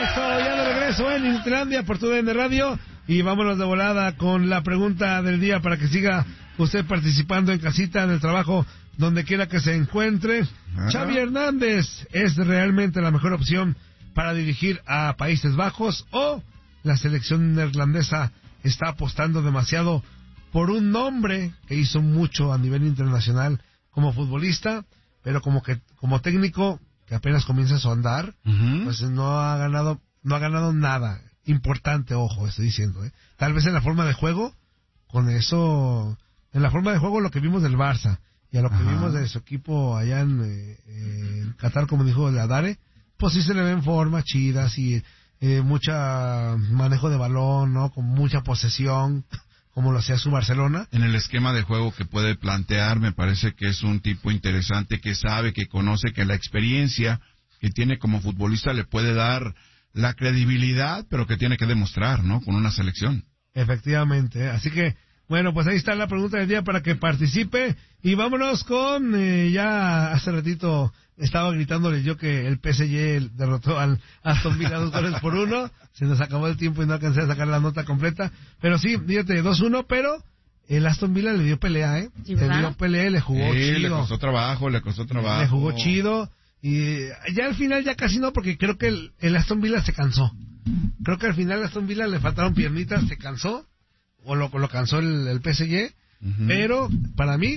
Eso, ya de regreso en Inutilandia por TUDN Radio. Y vámonos de volada con la pregunta del día para que siga usted participando en casita, en el trabajo, donde quiera que se encuentre. Xavi Hernández es realmente la mejor opción para dirigir a Países Bajos, o la selección neerlandesa está apostando demasiado por un nombre que hizo mucho a nivel internacional como futbolista, pero como técnico que apenas comienza su andar, pues no ha ganado nada importante, ojo, estoy diciendo, tal vez en la forma de juego, con eso, en la forma de juego lo que vimos del Barça y a lo que vimos de su equipo allá en Qatar, como dijo el Adare, pues sí se le ven formas chidas y mucha manejo de balón, ¿no? Con mucha posesión, como lo hacía su Barcelona. En el esquema de juego que puede plantear, me parece que es un tipo interesante, que sabe, que conoce, que la experiencia que tiene como futbolista le puede dar la credibilidad, pero que tiene que demostrar, ¿no? Con una selección. Efectivamente, así que, bueno, pues ahí está la pregunta del día para que participe. Y vámonos con, ya hace ratito estaba gritándole yo que el PSG derrotó al Aston Villa 2-1. Se nos acabó el tiempo y no alcancé a sacar la nota completa. Pero sí, fíjate, 2-1, pero el Aston Villa le dio pelea, Sí, le dio pelea, le jugó chido. Le costó trabajo. Le jugó chido. Y ya al final ya casi no, porque creo que el Aston Villa se cansó. Creo que al final el Aston Villa le faltaron piernitas, se cansó, o lo cansó el PSG, pero para mí,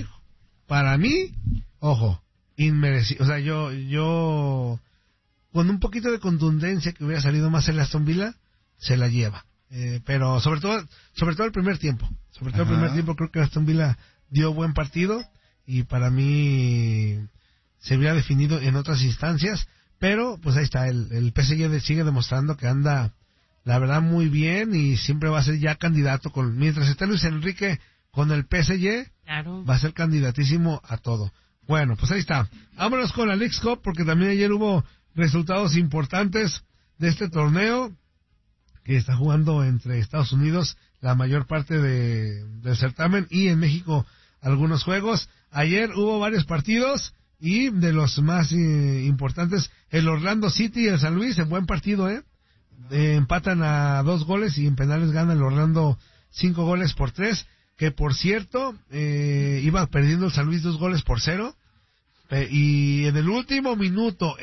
ojo, inmerecido. O sea, yo con un poquito de contundencia que hubiera salido más el Aston Villa, se la lleva. Pero sobre todo el primer tiempo. El primer tiempo creo que el Aston Villa dio buen partido, y para mí se hubiera definido en otras instancias, pero pues ahí está, el PSG sigue demostrando que anda, la verdad, muy bien, y siempre va a ser ya candidato, mientras esté Luis Enrique con el PSG, claro, va a ser candidatísimo a todo. Bueno, pues ahí está. Vámonos con la Leagues Cup, porque también ayer hubo resultados importantes de este torneo que está jugando entre Estados Unidos la mayor parte del certamen, y en México algunos juegos. Ayer hubo varios partidos, y de los más importantes, el Orlando City y el San Luis, en buen partido, empatan a 2 goles, y en penales gana el Orlando 5-3, que por cierto, iba perdiendo el San Luis 2-0, y en el último minuto,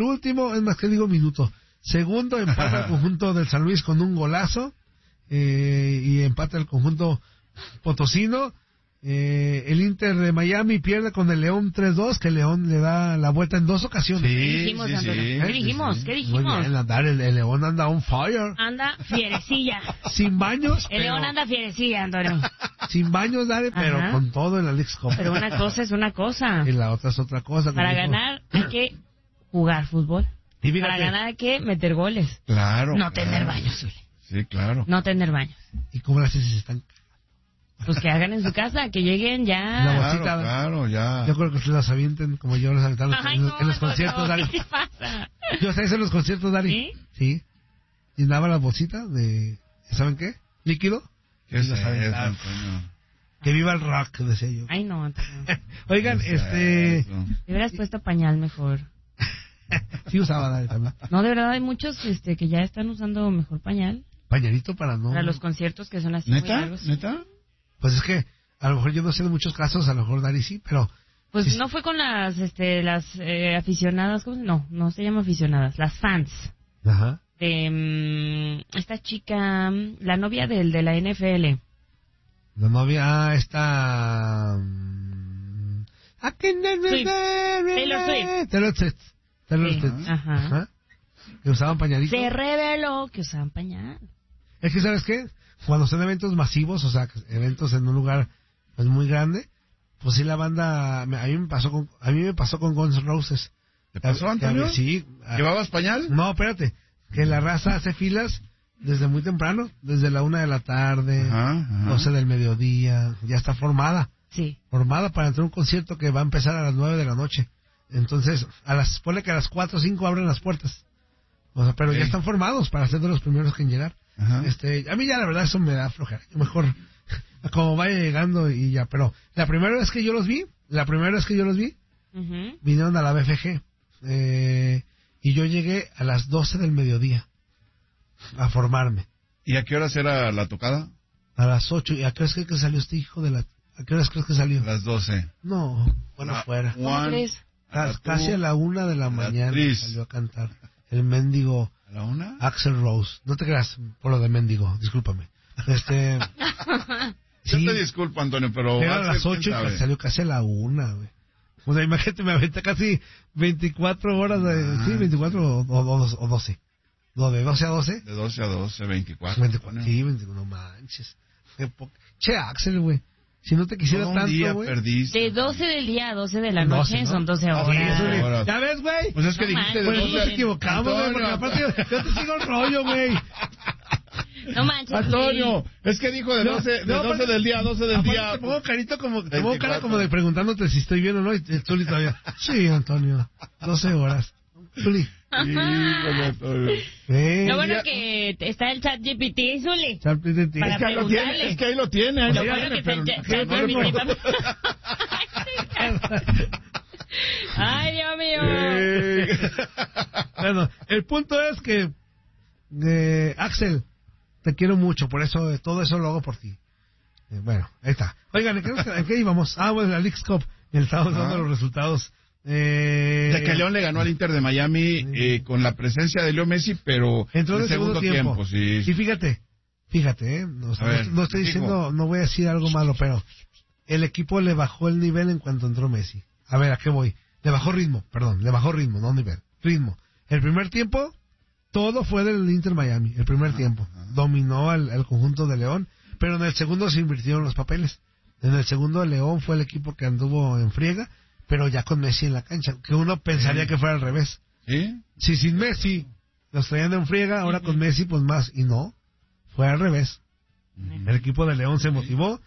segundo, empata el conjunto del San Luis con un golazo, y empata el conjunto potosino. El Inter de Miami pierde con el León 3-2, que León le da la vuelta en 2 ocasiones. ¿Qué dijimos? Muy bien, el León anda on fire. Anda fierecilla. Sin baños. El León anda fierecilla, Antonio. Sin baños, Dare, pero con todo en la Leagues Cup. Pero una cosa es una cosa. Y la otra es otra cosa. Para ganar hay que jugar fútbol. Y fíjate, para ganar hay que meter goles. Claro. No tener baños, Zuli. Sí, claro. No tener baños. ¿Y cómo las haces si se están? Pues que hagan en su casa, que lleguen ya. La bolsita, claro, ya. Yo creo que se las avienten como yo las aventaba en los conciertos, Dari. ¿Qué te pasa? Yo sé en los conciertos, Dari. Sí. Llenaba las bolsitas de, ¿saben qué? Líquido. ¿Qué es eso, Que viva el rock, decía yo. Ay, no, Antonio. Oigan, Te hubieras puesto pañal mejor. Sí usaba, Dari, también. No, de verdad hay muchos que ya están usando mejor pañal. Pañalito para los conciertos que son así muy largos. ¿Neta? Pues es que a lo mejor yo no sé de muchos casos, a lo mejor Dari sí, pero pues sí, no fue con las aficionadas, ¿cómo? No se llama aficionadas, las fans. Ajá. De esta chica, la novia de la NFL. La novia está Taylor Swift. Ajá. Que usaban pañalitos. Se reveló que usaban pañal. Es que, ¿sabes qué? Cuando son eventos masivos, o sea, eventos en un lugar pues muy grande, pues sí, la banda, a mí me pasó con Guns N' Roses. ¿Te pasó, Antonio? Sí. ¿Llevabas pañal? No, espérate, que la raza hace filas desde muy temprano, desde la 1 de la tarde, 12 del mediodía, ya está formada. Sí. Formada para entrar a un concierto que va a empezar a las 9 de la noche. Entonces, ponle que a las 4 o 5 abren las puertas. O sea, pero ya están formados para ser de los primeros que en llegar. A mí ya la verdad eso me da flojera. Yo mejor como vaya llegando y ya. Pero la primera vez que yo los vi, vinieron a la BFG. Y yo llegué a las 12 del mediodía. a formarme. ¿Y a qué horas era la tocada? A las 8. ¿Y a qué horas crees que salió este hijo de la... ¿A qué horas crees que salió? A las 12. No, bueno, fuera. Casi a la 1 de la mañana salió a cantar el mendigo ¿A la 1? Axl Rose. No te creas por lo de mendigo, discúlpame. Yo te disculpo, Antonio, pero... Era a las 8 y salió casi a la 1, güey. O sea, imagínate, me aventé casi 24 horas, sí, 24 o 12. No, de 12 a 12. De 12 a 12, 24. 24, sí, 21, no manches. Che, Axel, güey. Si no te quisiera tanto, güey. De 12 del día a 12 de la noche, ¿no? Son 12 horas. ¿Ya ves, güey? Pues es que dijiste de 12. Pues nos equivocamos, güey, porque aparte yo te sigo el rollo, güey. No manches. Antonio, es que dijo de 12 del día a 12 del día. Te pongo carito como, te pongo cara como de preguntándote si estoy bien o no, y el Zuli todavía. Sí, Antonio, 12 horas. Zuli. Lo bueno que está el chat GPT, Zuli. Chat GPT. Es que ahí lo tiene. Lo bueno que está el chat GPT. Ay, Dios mío. Bueno, el punto es que Axel, te quiero mucho, por eso todo eso lo hago por ti. Bueno, ahí está. Oigan, ¿en qué íbamos? Bueno, la Leagues Cup. Estábamos dando los resultados. De que León le ganó al Inter de Miami con la presencia de Leo Messi, pero entró en el segundo tiempo. Sí. Y fíjate, no estoy diciendo, no voy a decir algo malo, pero el equipo le bajó el nivel en cuanto entró Messi. A ver, ¿a qué voy? Le bajó ritmo, no nivel, ritmo. El primer tiempo, todo fue del Inter Miami, el primer tiempo. Dominó al conjunto de León, pero en el segundo se invirtieron los papeles. En el segundo, León fue el equipo que anduvo en friega, pero ya con Messi en la cancha, que uno pensaría que fuera al revés. ¿Sí? Si sin Messi los traían en friega, ahora con Messi pues más, y no, fue al revés. El equipo de León se motivó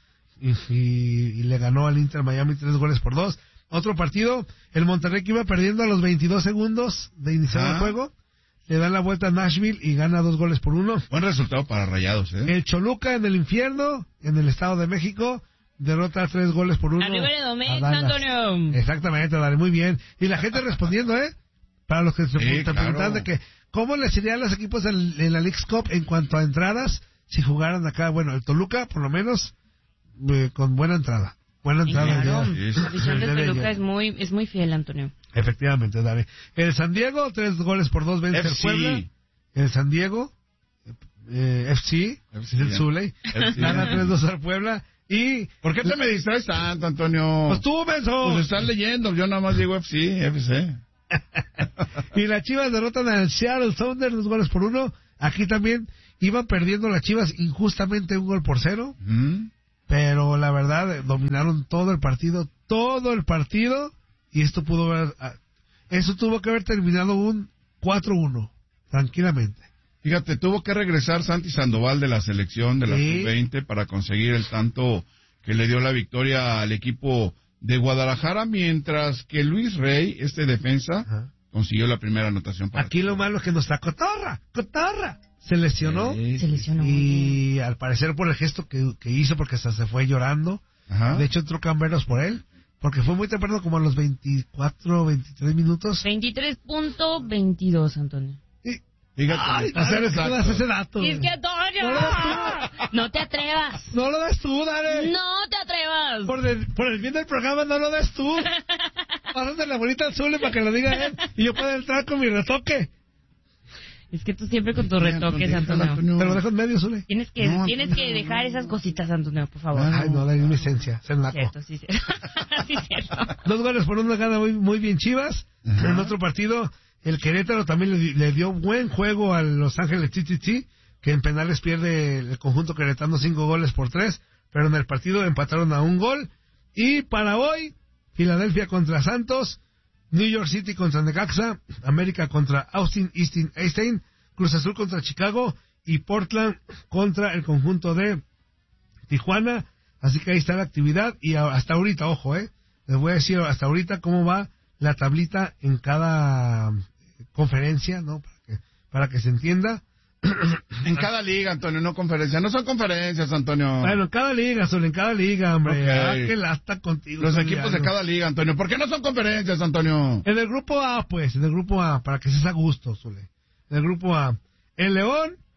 y le ganó al Inter Miami 3-2. Otro partido, el Monterrey que iba perdiendo a los 22 segundos de iniciar el juego, le da la vuelta a Nashville y gana 2-1. Buen resultado para Rayados, ¿eh? El Choluca en el infierno, en el Estado de México, derrota 3-1. Arriba de Domecq, Antonio. Exactamente, Dale, muy bien. Y la gente respondiendo, para los que se preguntan de que, ¿cómo les irían los equipos en la Leagues Cup en cuanto a entradas si jugaran acá? Bueno, el Toluca, por lo menos, con buena entrada. Buena entrada. Claro. La afición de Toluca es muy fiel, Antonio. Efectivamente, Dale. El San Diego, 3-2 vence el Puebla. El San Diego, FC del Zuley, gana 3-2 al Puebla. ¿Y por qué te me distraes tanto, Antonio? Pues tú, menso. Pues estás leyendo, yo nada más digo FC. Y las Chivas derrotan al Seattle Sounders 2-1. Aquí también iban perdiendo las Chivas injustamente 1-0. Pero la verdad, dominaron todo el partido. Y esto tuvo que haber terminado un 4-1, tranquilamente. Fíjate, tuvo que regresar Santi Sandoval de la selección de la sub-20 para conseguir el tanto que le dio la victoria al equipo de Guadalajara, mientras que Luis Rey, defensa, consiguió la primera anotación. Aquí lo malo es que nuestra cotorra, se lesionó. Y al parecer por el gesto que hizo, porque hasta se fue llorando. De hecho, entró Camberos por él, porque fue muy temprano, como a los 24, 23 minutos. 23.22, Antonio. Fíjate, ese dato. Es que, Antonio, no te atrevas. No lo des tú, Dale. No te atrevas. Por el bien del programa, no lo des tú. Pásate la bonita al Zule para que lo diga él y yo pueda entrar con mi retoque. Es que tú siempre con tus retoques, Antonio. Te lo dejo en medio, Zule. Tienes que dejar esas cositas, Antonio, por favor. Ay, no, la licencia, ser naco. Cierto, sí, cierto. 2-1 gana muy bien Chivas. En otro partido, el Querétaro también le dio buen juego a Los Ángeles TTT, que en penales pierde el conjunto queretano 5-3, pero en el partido empataron a 1 gol. Y para hoy, Filadelfia contra Santos, New York City contra Necaxa, América contra Austin Einstein, Cruz Azul contra Chicago y Portland contra el conjunto de Tijuana. Así que ahí está la actividad y hasta ahorita, ojo, les voy a decir hasta ahorita cómo va la tablita en cada conferencia, ¿no? Para que se entienda. En cada liga, Antonio, no conferencias. No son conferencias, Antonio. Bueno, en cada liga, solo en cada liga, hombre. Okay. Qué lasta contigo. Los equipos de cada liga, Antonio. ¿Por qué no son conferencias, Antonio? En el grupo A, para que seas a gusto, Zule. En el grupo A, el León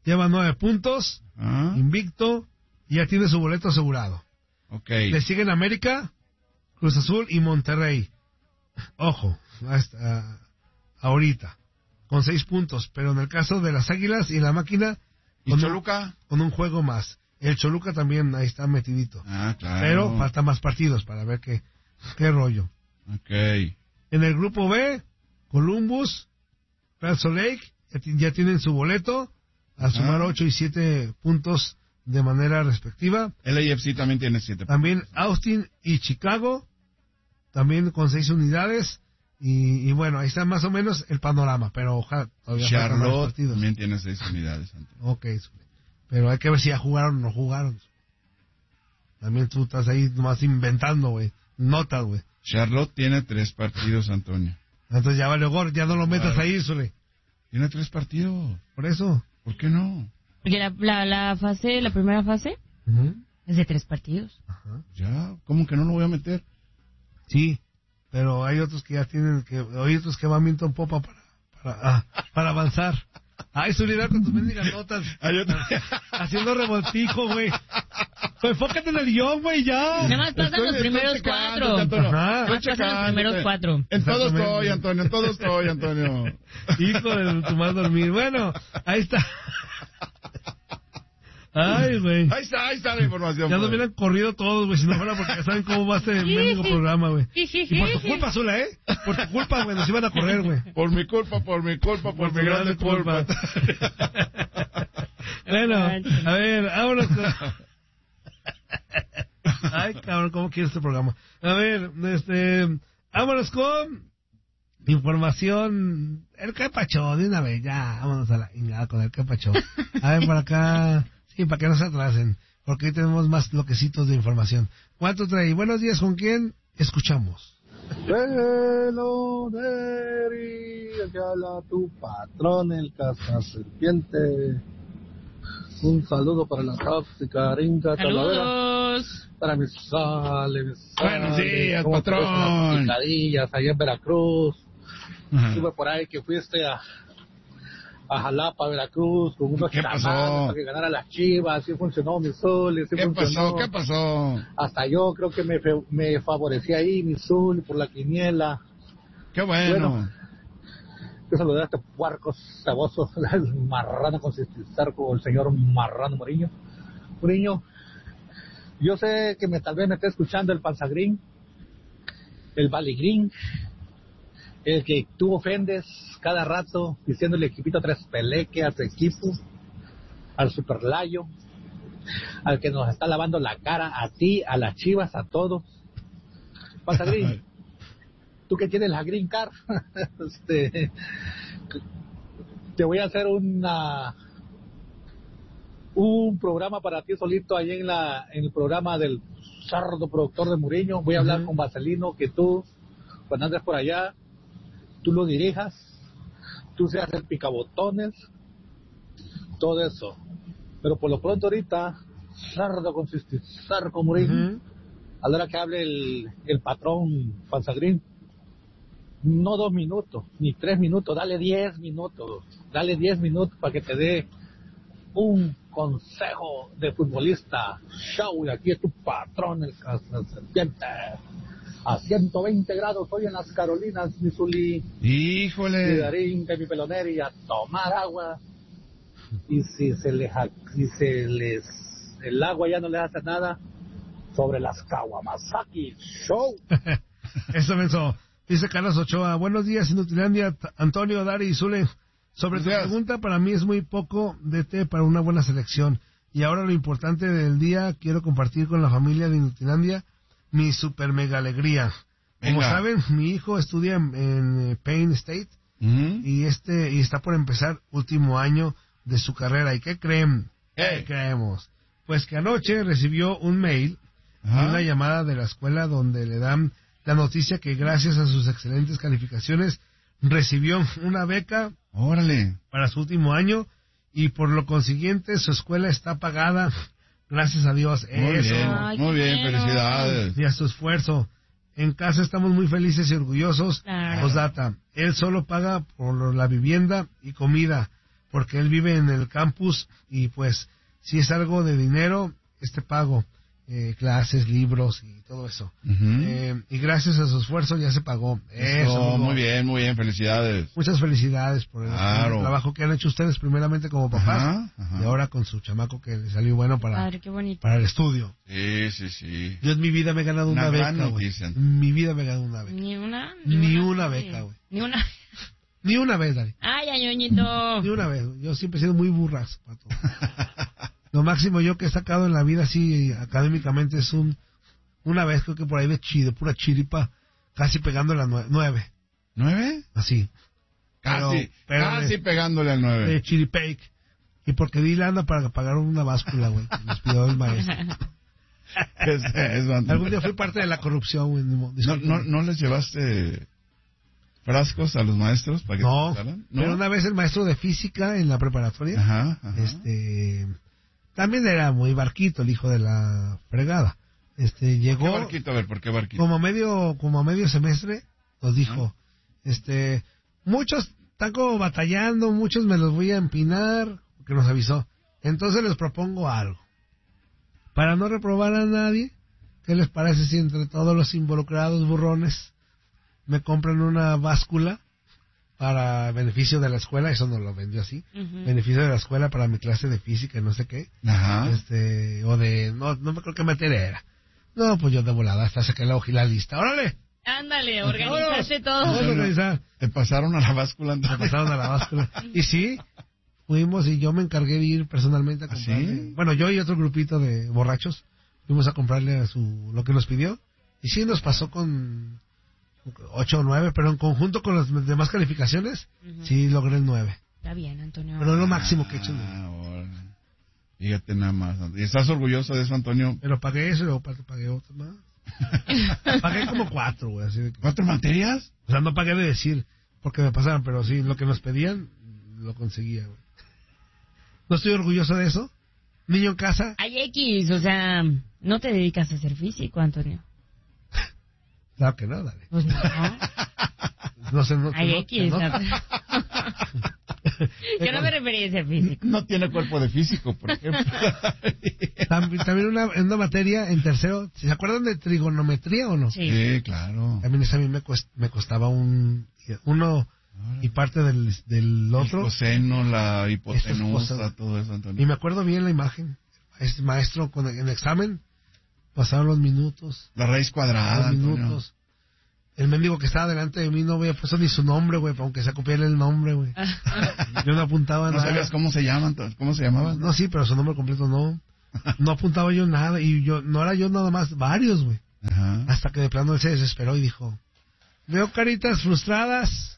lleva 9 puntos, invicto, y ya tiene su boleto asegurado. Okay. Le siguen América, Cruz Azul y Monterrey. Ojo, hasta ahorita, con 6 puntos, pero en el caso de las Águilas y la Máquina, ¿y Choluca? Con un juego más. El Choluca también ahí está metidito. Claro. Pero faltan más partidos para ver qué rollo. Okay. En el grupo B, Columbus, Real Salt Lake, ya tienen su boleto, a sumar 8 y 7 puntos de manera respectiva. El AFC también tiene 7 puntos. También Austin y Chicago, también con 6 unidades. Y bueno, ahí está más o menos el panorama, pero ojalá todavía faltan más Charlotte partidos. también tiene 6 unidades. Ok, pero hay que ver si ya jugaron o no jugaron. También tú estás ahí nomás inventando, güey. Notas, güey. Charlotte tiene 3 partidos, Antonio. Entonces ya vale gorro, ya no lo metas ahí, Zule. Tiene 3 partidos. Por eso. ¿Por qué no? Porque la primera fase, es de 3 partidos. Ajá. Ya, ¿cómo que no lo voy a meter? Sí, pero hay otros que ya tienen, hay otros que van viento en popa para avanzar. Ay, Zule, con tus mendigas notas. Haciendo revoltijo, güey. Pues enfócate en el guión, güey, ya. Nada más pasan los primeros 4. Nada más pasan los primeros 4. En todo estoy, Antonio. Hijo de tu mal dormir. Bueno, ahí está. Ay, güey. Ahí está la información. Ya nos hubieran corrido todos, güey, si no fuera porque ya saben cómo va a ser el mendigo programa, güey. Y por tu culpa, Zula, Por tu culpa, güey, nos iban a correr, güey. Por mi culpa, por mi grande culpa. Bueno, a ver, vámonos. Ay, cabrón, ¿cómo quiere este programa? A ver, vámonos con información. El Capacho, de una vez, ya, vámonos a la ingada con el Capacho. A ver, por acá, sí, para que no se atrasen, porque hoy tenemos más bloquecitos de información. ¿Cuánto trae? Buenos días, ¿con quién escuchamos? Hello, Derry, aquí habla tu patrón, el cazaserpiente. Un saludo para la tóxica Rinca Talavera. Para mi sale. Buenos días, patrón. Picadillas allá en Veracruz. Estuve por ahí que fuiste a Jalapa, Veracruz, con unos chamanes para que ganara las Chivas. Sí funcionó mi sol. Sí ¿Qué pasó? Hasta yo creo que me favorecía ahí mi sol por la quiniela. Qué bueno. Yo saludé a este puerco ceboso, el marrano con cistarco, el señor Marrano Moriño. Moriño, yo sé que tal vez me esté escuchando el Panzagrín, el Baligrín, el que tú ofendes cada rato diciéndole equipito tres peleque a tu equipo, al Superlayo, al que nos está lavando la cara, a ti, a las Chivas, a todos. Panzagrín. Tú que tienes la Green Card, te voy a hacer un programa para ti solito ahí en el programa del sardo productor de Muriño. Voy a hablar con Vaselino, que tú, cuando andes por allá, tú lo dirijas, tú seas el picabotones, todo eso. Pero por lo pronto ahorita, sardo con Sarco Muriño, a la hora que hable el patrón Panzagrín, no 2 minutos, ni 3 minutos, dale 10 minutos. Dale 10 minutos para que te dé un consejo de futbolista. Show, y aquí es tu patrón, el serpiente. A 120 grados hoy en las Carolinas, Missouri. ¡Híjole! Cuidarín, que mi pelonero, y a tomar agua. Y si el agua ya no le hace nada, sobre las Kawamasaki. Show. Eso pensó. Dice Carlos Ochoa, buenos días, Inutilandia, Antonio, Dari y Zule. Sobre tu pregunta, para mí es muy poco de té para una buena selección. Y ahora lo importante del día, quiero compartir con la familia de Inutilandia mi super mega alegría. Como saben, mi hijo estudia en Penn State y está por empezar último año de su carrera. ¿Y qué creen? ¿Qué creemos? Pues que anoche recibió un mail y una llamada de la escuela donde le dan la noticia que gracias a sus excelentes calificaciones recibió una beca para su último año y por lo consiguiente su escuela está pagada, gracias a Dios. Muy bien, felicidades. Y a su esfuerzo. En casa estamos muy felices y orgullosos. Claro. Postdata, él solo paga por la vivienda y comida, porque él vive en el campus y pues si es algo de dinero, pago. Clases, libros y todo eso. Y gracias a su esfuerzo ya se pagó. Eso, muy bien, felicidades. Muchas felicidades por el trabajo que han hecho ustedes, primeramente como papás, y ahora con su chamaco que le salió bueno para el estudio. Sí. Yo en mi vida me he ganado una beca, güey. En mi vida me he ganado una beca. Ni una beca, güey. Ni una vez, Dari. Ay, Ñoñito. Ni una vez. Yo siempre he sido muy burrazo, pato. Lo máximo yo que he sacado en la vida, así, académicamente, es una vez, creo que por ahí de pura chiripa, casi pegándole a 9. ¿9? Así. Casi pegándole al 9. De chiripake. Y porque di lana para pagar una báscula, güey, que nos pidió el maestro. Algún día fui parte de la corrupción, güey. ¿No les llevaste frascos a los maestros para que no, pero una vez el maestro de física en la preparatoria, también era muy barquito, el hijo de la fregada. Llegó. ¿Qué barquito? A ver, ¿por qué barquito? Como a medio semestre, nos dijo, muchos están como batallando, muchos me los voy a empinar, porque nos avisó. Entonces les propongo algo. Para no reprobar a nadie, ¿qué les parece si entre todos los involucrados burrones me compran una báscula para beneficio de la escuela? Eso nos lo vendió así. Beneficio de la escuela para mi clase de física y no sé qué. O de, no me acuerdo qué materia era. No, pues yo de volada hasta saqué la hoja y la lista. ¡Órale! Ándale, organizaste todo. ¿Te pasaron a la báscula? Me pasaron a la báscula. Y sí, fuimos y yo me encargué de ir personalmente a comprarle. ¿Sí? Bueno, yo y otro grupito de borrachos fuimos a comprarle lo que nos pidió. Y sí, nos pasó con 8 o 9, pero en conjunto con las demás calificaciones, sí logré el 9. Está bien, Antonio. Pero es lo máximo que he hecho. Fíjate nada más. ¿Y estás orgulloso de eso, Antonio? Pero pagué eso y luego pagué otro más. Pagué como 4, güey. ¿4 materias? O sea, no pagué de decir porque me pasaron, pero sí, lo que nos pedían, lo conseguía, güey. ¿No estoy orgulloso de eso? Niño en casa. Hay X, o sea, no te dedicas a hacer físico, Antonio. Claro que no, dale. Pues no. No sé, no. Hay X. Yo no me refería a ser físico. No tiene cuerpo de físico, por ejemplo. También una materia en tercero. ¿Se acuerdan de trigonometría o no? Sí, claro. También esa a mí me costaba uno y parte del otro. El coseno, la hipotenusa, todo eso, Antonio. Y me acuerdo bien la imagen. Este maestro en el examen pasaron los minutos. La raíz cuadrada. Los minutos. El mendigo que estaba delante de mí no había puesto ni su nombre, güey, aunque se copiara el nombre, güey. Yo no apuntaba nada. ¿No sabías cómo se llaman? ¿Cómo se llamaban? No, sí, pero su nombre completo no. No apuntaba yo nada. Y no era yo nada más, varios, güey. Hasta que de plano él se desesperó y dijo, veo caritas frustradas.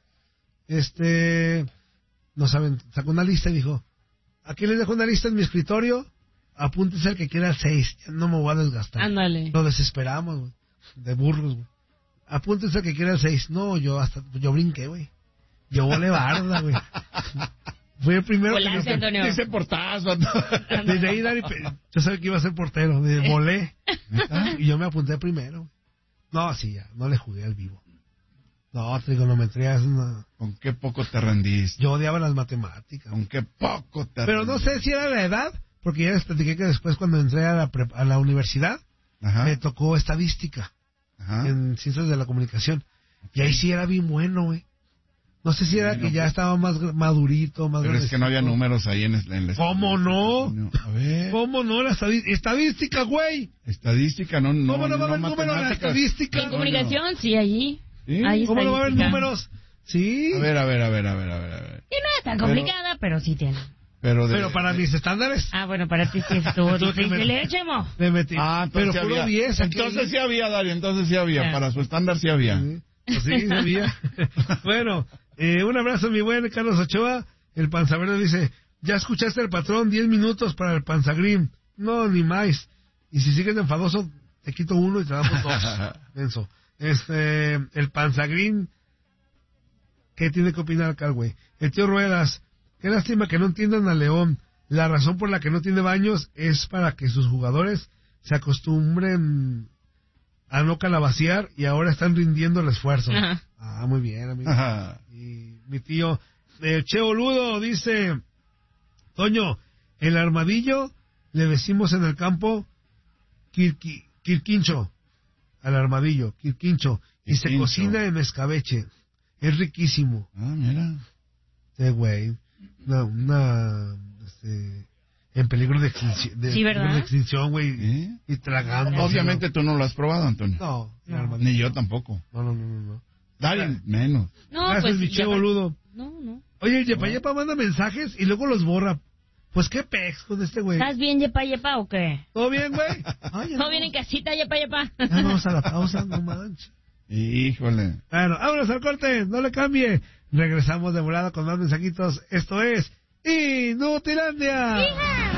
No saben, sacó una lista y dijo, aquí les dejo una lista en mi escritorio. Apúntese al que quiera el 6. Ya no me voy a desgastar. Ándale. Lo desesperamos, güey. De burros, güey. Apúntese al que quiera el 6. No, yo brinqué, güey. Yo volé barda, güey. Fui el primero. Volaste, Antonio. Ese portazo. Desde ahí, Dari, yo sabía que iba a ser portero. Volé. Y yo me apunté primero. No, sí, ya. No le jugué al vivo. No, trigonometría es una... ¿Con qué poco te rendiste? Yo odiaba las matemáticas. ¿Con qué poco te rendiste? Pero no sé si era la edad, porque ya les platiqué que después cuando entré a la universidad, me tocó estadística en ciencias de la comunicación. Y ahí sí era bien bueno, güey. No sé si era que ya estaba más madurito, más... Pero es que no había números ahí en la... ¿Cómo no? A ver... ¿Cómo no? Estadística, güey. Estadística, no ¿Cómo no va a haber números en la estadística? En comunicación, sí, allí. ¿Sí? ¿Cómo no va a haber números? Sí. A ver. Y no es tan complicada, pero sí tiene. Pero para mis estándares. Ah, bueno, para ti sí estuvo difícil, Chemo. Me metí. Pero puro 10. Entonces sí había, Dario, entonces sí había. Para su estándar sí había. Sí había. Bueno, un abrazo, mi buen Carlos Ochoa. El Panzaverde dice, ya escuchaste el patrón, 10 minutos para el Panzagrim. No, ni más. Y si sigues enfadoso, te quito uno y te damos 2. Denso. El Panzagrim, ¿qué tiene que opinar acá, güey? El tío Ruedas, qué lástima que no entiendan a León. La razón por la que no tiene baños es para que sus jugadores se acostumbren a no calabacear y ahora están rindiendo el esfuerzo. Muy bien, amigo. Y mi tío Che Boludo dice, Toño, el armadillo le decimos en el campo quirquincho. Al armadillo, quirquincho. Y se cocina en escabeche. Es riquísimo. Ah, mira. Güey. En peligro de extinción, güey. Y tragando. Obviamente tú no lo has probado, Antonio. No. Ni yo tampoco. No. Dale, menos. No, gracias, mi che boludo. No. Oye, Yepa manda mensajes y luego los borra. Pues qué pex con este güey. ¿Estás bien, Yepa, o qué? ¿Todo bien, güey? ¿Todo bien en casita, Yepa? Ya vamos a la pausa, no manches. Híjole. Bueno, vámonos al corte, no le cambie. Regresamos de volada con más mensajitos. Esto es Inutilandia. ¡Hija!